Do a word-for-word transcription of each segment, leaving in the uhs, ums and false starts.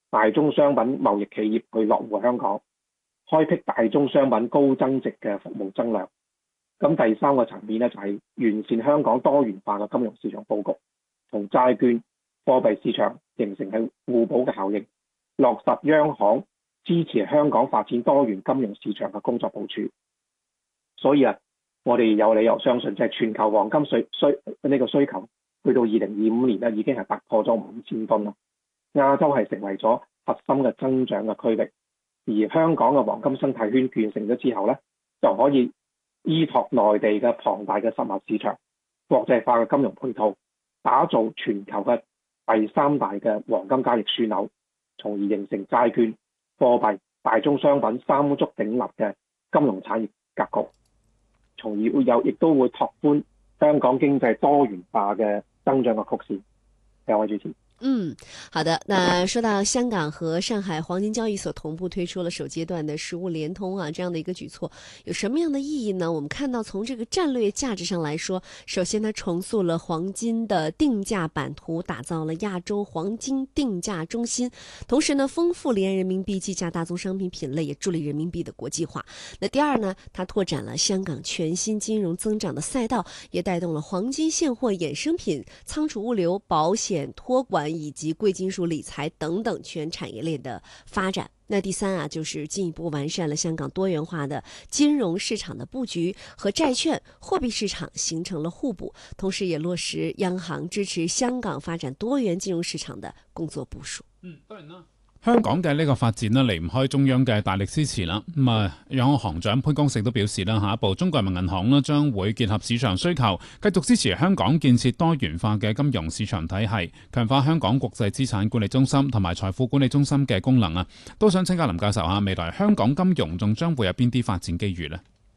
大宗商品貿易企業去落戶香港，開闢大宗商品高增值嘅服務增量。咁第三個層面咧就係完善香港多元化嘅金融市場佈局，同債券、貨幣市場形成係互補嘅效應，落實央行支持香港發展多元金融市場嘅工作部署。所以啊，我哋有理由相信，即係全球黃金需需呢個需求，去到二零二五年咧已經係突破咗五千噸啦。亞洲係成為咗核心嘅增長嘅區域，而香港嘅黃金生態圈建成咗之後咧，就可以依託內地嘅龐大嘅實物市場、國際化嘅金融配套，打造全球嘅第三大嘅黃金交易樞紐，從而形成債券、貨幣、大宗商品三足鼎立嘅金融產業格局，從而會有亦都會拓寬香港經濟多元化嘅增長嘅曲線。兩位主持。 嗯，好的。那說到香港和上海黃金交易所同步推出了首階段的實物聯通啊，這樣的一個舉措，有什麼樣的意義呢？我們看到從這個戰略價值上來說，首先它重塑了黃金的定價版圖，打造了亞洲黃金定價中心，同時呢，豐富離岸人民幣計價大宗商品品類，也助力人民幣的國際化。那第二呢，它拓展了香港全新金融增長的賽道，也帶動了黃金現貨衍生品、倉儲物流、保險託管以及貴金屬理財等等全產業鏈的發展。那第三啊，就是進一步完善了香港多元化的金融市場的布局，和債券、貨幣市場形成了互補，同時也落實央行支持香港發展多元金融市場的工作部署。 嗯，當然啦。香港嘅呢個發展呢，離唔開中央嘅大力支持啦。咁啊，央行行長潘功勝都表示啦，下一步中國人民銀行呢將會結合市場需求，繼續支持香港建設多元化嘅金融市場體系，強化香港國際資產管理中心同埋財富管理中心嘅功能啊。都想請教林教授下，未來香港金融仲將會有邊啲發展機遇呢？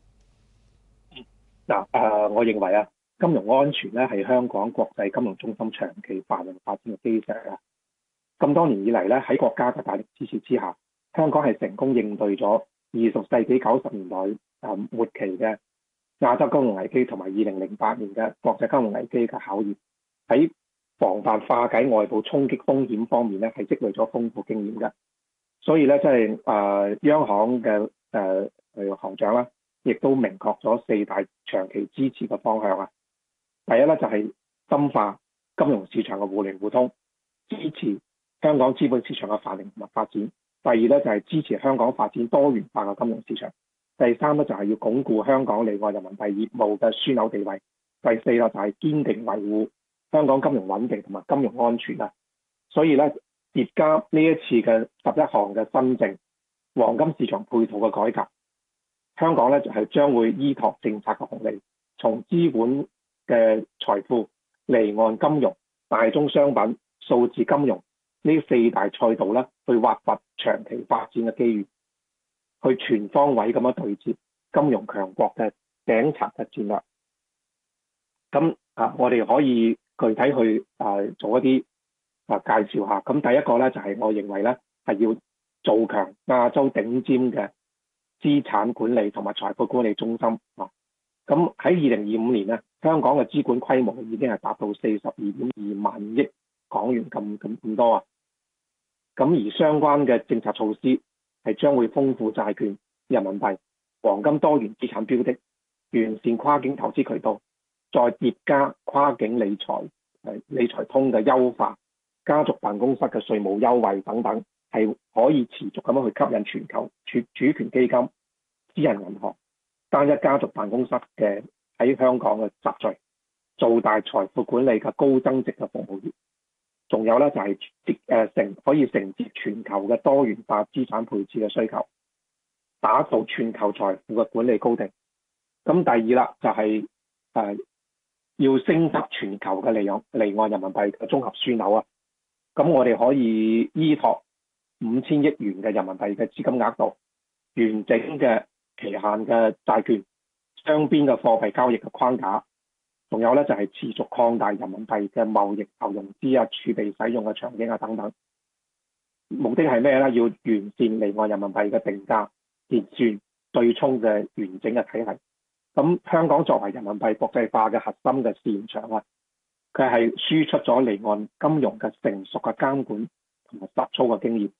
嗱，誒，我認為啊，金融安全咧係香港國際金融中心長期繁榮發展嘅基石啊。咁多年以嚟咧，喺國家嘅大力支持之下，香港係成功應對咗二十世紀九十年代誒末期嘅亞洲金融危機同埋二零零八年嘅國際金融危機嘅考驗，喺防範化解外部衝擊風險方面咧，係積累咗豐富經驗嘅。所以咧，即係誒央行嘅誒誒行長啦，亦都明確咗四大長期支持嘅方向啊。第一咧就係深化金融市場嘅互聯互通，支持香港資本市場嘅繁榮同埋發展。第二咧就係支持香港發展多元化嘅金融市場。第三咧就係要鞏固香港離岸人民幣業務嘅樞紐地位。第四啦就係堅定維護香港金融穩定同埋金融安全啊。所以咧疊加呢一次嘅十一項嘅新政，黃金市場配套嘅改革，香港咧就係將會依託政策嘅紅利，從資本嘅財富、離岸金融、大宗商品、數字金融呢四大賽道咧，去挖掘長期發展嘅機遇，去全方位咁樣對接金融強國嘅頂層嘅戰略。咁啊，我哋可以具體去啊做一啲啊介紹下。咁第一個咧就係我認為咧係要做強亞洲頂尖嘅資產管理同埋財富管理中心啊。咁喺二零二五年咧，香港嘅資管規模已經係達到四十二點二萬億港元咁咁咁多啊。咁而相關嘅政策措施係將會豐富債券、人民幣、黃金多元資產標的，完善跨境投資渠道，再疊加跨境理財誒理財通嘅優化，家族辦公室嘅稅務優惠等等，係可以持續咁樣去吸引全球主主權基金、私人銀行、單一家族辦公室嘅喺香港嘅集聚，做大財富管理嘅高增值嘅服務業。仲有咧就係接誒承可以承接全球嘅多元化資產配置嘅需求，打造全球財富嘅管理高地。咁第二啦就係、是、誒、呃、要升級全球嘅離岸離岸人民幣嘅綜合樞紐啊。咁我哋可以依託五千億元嘅人民幣嘅資金額度，完整嘅期限嘅債券、雙邊嘅貨幣交易嘅框架。仲有咧就係持續擴大人民幣嘅貿易投融資啊、儲備使用嘅場景啊等等，目的係咩咧？要完善離岸人民幣嘅定價、結算、對沖嘅完整嘅體系。咁香港作為人民幣國際化嘅核心嘅試驗場啊，佢係輸出咗離岸金融嘅成熟嘅監管同埋實操嘅經驗，